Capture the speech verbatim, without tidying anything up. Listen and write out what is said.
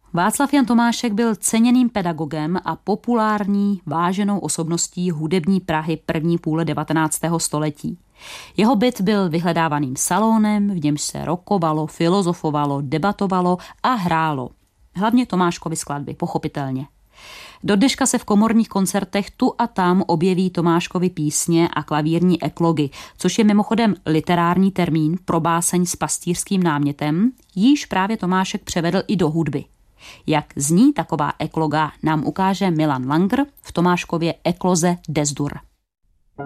Václav Jan Tomášek byl ceněným pedagogem a populární, váženou osobností hudební Prahy první půle devatenáctého století. Jeho byt byl vyhledávaným salónem, v němž se rokovalo, filozofovalo, debatovalo a hrálo. Hlavně Tomáškovy skladby, pochopitelně. Do dneška se v komorních koncertech tu a tam objeví Tomáškovy písně a klavírní eklogy, což je mimochodem literární termín pro báseň s pastýřským námětem, jíž právě Tomášek převedl i do hudby. Jak zní taková ekloga, nám ukáže Milan Langer v Tomáškově ekloze Des-dur.